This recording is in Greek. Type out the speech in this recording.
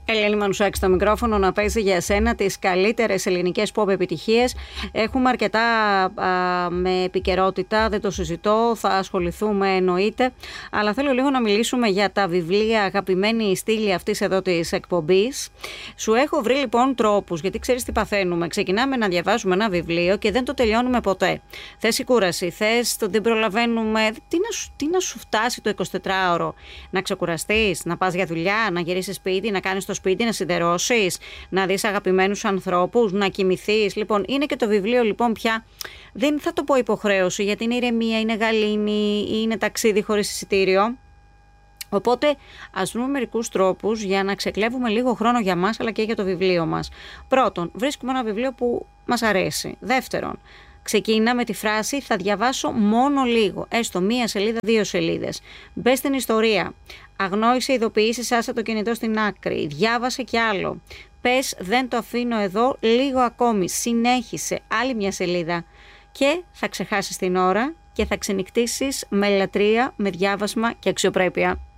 Ελένη Μανουσάκη στο μικρόφωνο, να παίζει για εσένα τις καλύτερες ελληνικές pop επιτυχίες. Έχουμε αρκετά με επικαιρότητα, δεν το συζητώ, θα ασχοληθούμε εννοείται. Αλλά θέλω λίγο να μιλήσουμε για τα βιβλία, αγαπημένη στήλη αυτής εδώ της εκπομπής. Σου έχω βρει λοιπόν τρόπους, γιατί ξέρεις τι παθαίνουμε. Ξεκινάμε να διαβάζουμε ένα βιβλίο και δεν το τελειώνουμε ποτέ. Θες η κούραση, θες το δεν προλαβαίνουμε. Τι να σου φτάσει το 24ωρο, να ξεκουραστείς, να πας για δουλειά, να γυρίσεις σπίτι, να κάνεις το σπίτι, να σιδερώσεις, να δεις αγαπημένους ανθρώπους, να κοιμηθείς. Λοιπόν, είναι και το βιβλίο λοιπόν πια, δεν θα το πω υποχρέωση, γιατί είναι ηρεμία, είναι γαλήνη ή είναι ταξίδι χωρίς εισιτήριο. Οπότε ας βρούμε μερικούς τρόπους για να ξεκλέβουμε λίγο χρόνο για μας αλλά και για το βιβλίο μας. Πρώτον, βρίσκουμε ένα βιβλίο που μας αρέσει. Δεύτερον, ξεκίνα με τη φράση «θα διαβάσω μόνο λίγο», έστω μία σελίδα, 2 σελίδες. Μπες στην ιστορία, αγνόησε ειδοποιήσεις, άσε το κινητό στην άκρη, διάβασε κι άλλο. Πες «δεν το αφήνω εδώ, λίγο ακόμη», συνέχισε άλλη μια σελίδα και θα ξεχάσεις την ώρα και θα ξενυχτήσεις με λατρεία, με διάβασμα και αξιοπρέπεια.